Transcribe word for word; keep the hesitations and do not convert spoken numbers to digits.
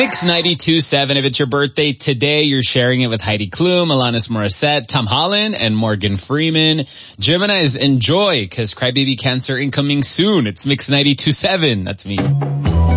Mix ninety-two point seven. If it's your birthday today, you're sharing it with Heidi Klum, Alanis Morissette, Tom Holland, and Morgan Freeman. Gemini's enjoy, because Crybaby Cancer incoming soon. It's Mix ninety-two point seven. That's me.